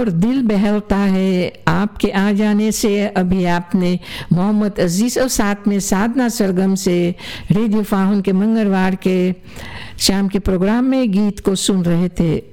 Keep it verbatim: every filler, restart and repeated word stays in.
और दिल बहलता है आपके आ जाने से। अभी आपने मोहम्मद अजीज़ और साथ में साधना सरगम से रेडियो फाहुन के मंगलवार के शाम के प्रोग्राम में गीत को सुन रहे थे।